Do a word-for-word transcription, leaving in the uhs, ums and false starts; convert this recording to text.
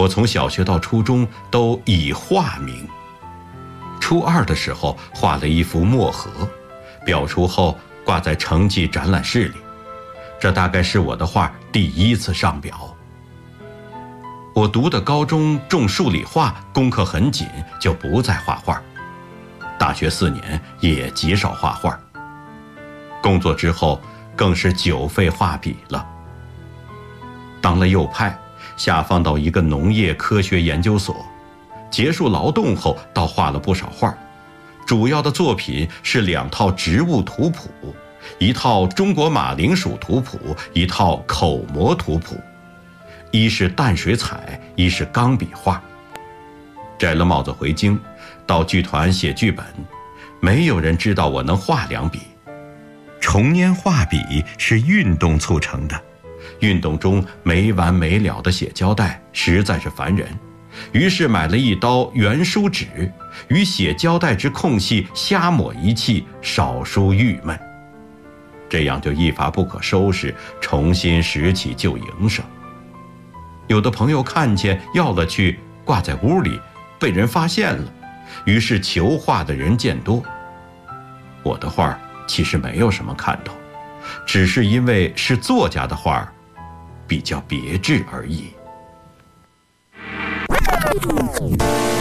我从小学到初中都以画名。初二的时候画了一幅墨荷，裱出后挂在城际展览室里，这大概是我的画第一次上裱。我读的高中重数理化，功课很紧，就不再画画。大学四年也极少画画。工作之后更是久废画笔了。当了右派，下放到一个农业科学研究所，结束劳动后倒画了不少画，主要的作品是两套植物图谱，一套中国马铃薯图谱，一套口蘑图谱，一是淡水彩，一是钢笔画。摘了帽子回京，到剧团写剧本，没有人知道我能画两笔。重烟画笔是运动促成的，运动中没完没了的写胶带实在是烦人，于是买了一刀圆梳纸，于写胶带之空隙瞎抹一气，少抒郁闷。这样就一发不可收拾，重新拾起旧营生。有的朋友看见要了去，挂在屋里，被人发现了，于是求画的人渐多。我的画其实没有什么看头，只是因为是作家的画，比较别致而已。